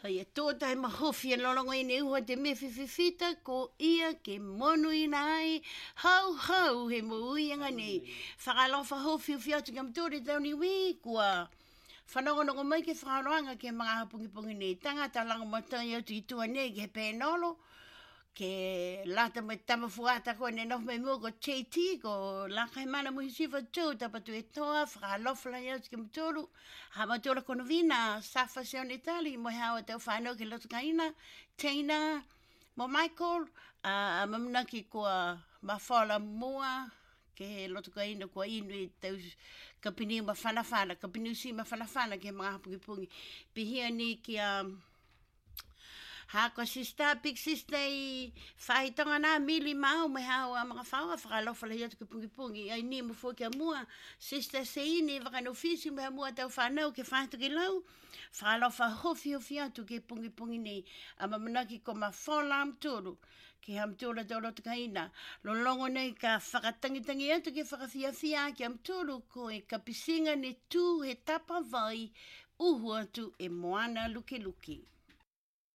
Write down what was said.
Hai e tō tai mahofi e lolongo i ne ua te me whiwhita ko ia ke monu i nai hau hau he mo uianga nei. Whakalofa hofi uwhi atu kam tōre tau ni wī kua whanongonongo mai ke whakaroanga ke mga hapungipungi nei. Tangata langa matai atu i tua nei ke pēnolo. Ke lata mai tamafuata koe ne nof mai mua ko JT ko lakai mana mui sifa tū tapatu e toa whakalofa lai atu ke matoru. Ha matoru kono vina safa se on Itali mo hawa tau whanau ke lotu kaina Tina mo Michael mamnaki kua mawhala mua ke lotu kaina kua inu i tau kapini ma whanawhana kapini usi ma whanawhana ke mga hapungipungi pihia ni ki Hako sister, big sister i whaitonga nā mili mau me hao a mga whaua whakalofa lai atu ke pungi. Ai ni mo fo kia mua, sister Seini wakano fisi me mua tau whanau ke whaitu ke lau. Whakalofa hofi atu ke pungi nei. A mamanaki ko ma whola amtoro, ke amtoro tau rotu kaina. Lolongo nei ka whakatangitangi atu ke whakawhiawhia ke amtoro ko e ka pisinga ne tū he tapa vai uhu atu e moana luki luki.